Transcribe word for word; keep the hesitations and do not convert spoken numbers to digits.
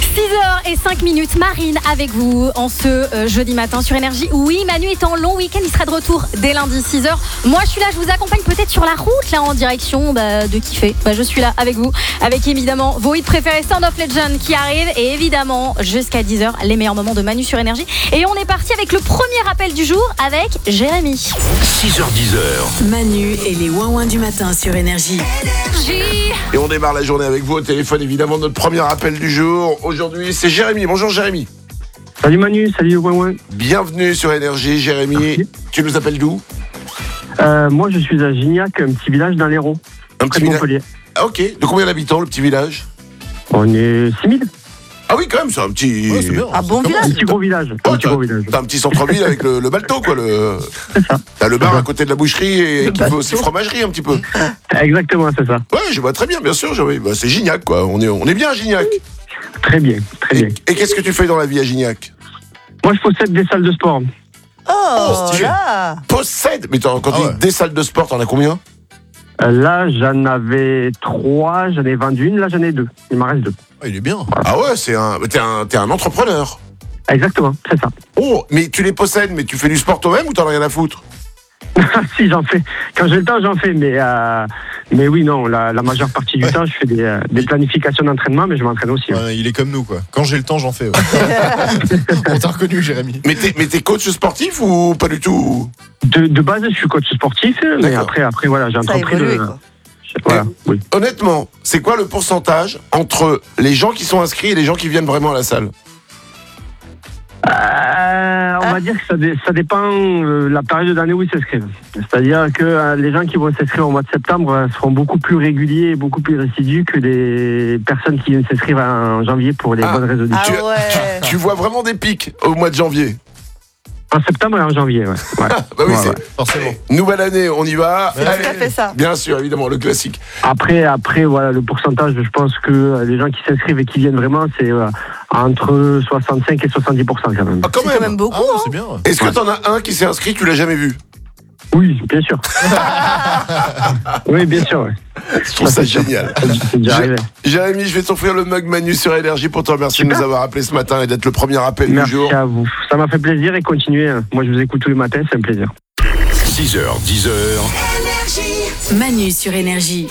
six heures zéro cinq minutes, Marine avec vous en ce euh, jeudi matin sur Énergie. Oui, Manu est en long week-end, il sera de retour dès lundi six heures. Moi je suis là, je vous accompagne peut-être sur la route là en direction bah, de kiffer. Bah, je suis là avec vous, avec évidemment vos hits préférés Sound of Legend qui arrive et évidemment jusqu'à dix heures les meilleurs moments de Manu sur Énergie. Et on est parti avec le premier appel du jour avec Jérémy. six heures dix heures. Manu et les ouin-ouin du matin sur Énergie. Énergie. Et on démarre la journée avec vous au téléphone, évidemment, notre premier appel du jour. Aujourd'hui, c'est Jérémy. Bonjour Jérémy. Salut Manu, salut ouin ouin. Bienvenue sur Énergie, Jérémy. Merci. Tu nous appelles d'où? Euh, moi je suis à Gignac, un petit village dans l'Hérault. Un Près petit de village. Montpellier. Ah, ok. De combien d'habitants, le petit village? On est six mille. Ah oui, quand même, c'est un petit... Ouais, c'est bien. Ah, bon C'est village. Un petit gros village. Oh, Un petit t'as, gros village. t'as un petit centre-ville avec le, le balto, quoi. Le... C'est ça. T'as le bar à côté de la boucherie et Le qui fait aussi balto. fromagerie un petit peu. Exactement, c'est ça. Ouais, je vois très bien, bien sûr. Jérémy. Bah, c'est Gignac, quoi. On est, on est bien à Gignac. Très bien, très Et, bien. et qu'est-ce que tu fais dans la vie à Gignac? Moi je possède des salles de sport. Oh, stylé. là. Possède. Mais t'en- quand Ah tu dis ouais. des salles de sport, t'en as combien? Euh, là j'en avais trois, j'en ai vendu une, là j'en ai deux. Il m'en reste deux. Ah, il est bien. Ah ouais, c'est un, t'es un, t'es un entrepreneur. Exactement, c'est ça. Oh, mais tu les possèdes, mais tu fais du sport toi-même ou t'en as rien à foutre? Si j'en fais. Quand j'ai le temps j'en fais, mais euh, mais oui non, la, la majeure partie du Ouais. temps je fais des, euh, des planifications d'entraînement, mais je m'entraîne aussi. hein. Ouais, il est comme nous, quoi. Quand j'ai le temps, j'en fais. Ouais. On t'a reconnu, Jérémy. Mais t'es, mais t'es coach sportif ou pas du tout? De, de base je suis coach sportif, mais D'accord. après après voilà j'ai Ça a entrepris évolué, de. quoi. Voilà, oui. Honnêtement, c'est quoi le pourcentage entre les gens qui sont inscrits et les gens qui viennent vraiment à la salle? Euh, on va dire que ça, dé- ça dépend euh, la période d'année où ils s'inscrivent. C'est-à-dire que euh, les gens qui vont s'inscrire au mois de septembre euh, seront beaucoup plus réguliers et beaucoup plus résidus que les personnes qui viennent s'inscrire en janvier pour les Ah. bonnes résolutions. Ah tu, ouais. tu vois vraiment des pics au mois de janvier. En septembre et en janvier, ouais. ouais. Bah oui, Ouais, c'est ouais. Forcément. nouvelle année, on y va. C'est tout à fait ça. Bien sûr, évidemment, le classique. Après, après, voilà, le pourcentage, je pense que euh, les gens qui s'inscrivent et qui viennent vraiment, c'est euh, entre soixante-cinq et soixante-dix pour cent quand même. Ah, quand C'est même. quand même beaucoup. Ah, hein. c'est bien. Est-ce que t'en as un qui s'est inscrit, tu l'as jamais vu? Oui, bien sûr. Oui, bien sûr, ouais. Je trouve ça génial. C'est déjà arrivé. Jérémy, je vais t'offrir le mug Manu sur Énergie pour te remercier de Super. nous avoir appelé ce matin et d'être le premier appel Merci du jour. à vous. Ça m'a fait plaisir et continuez. hein. Moi, je vous écoute tous les matins, c'est un plaisir. six heures dix heures. Manu sur Énergie.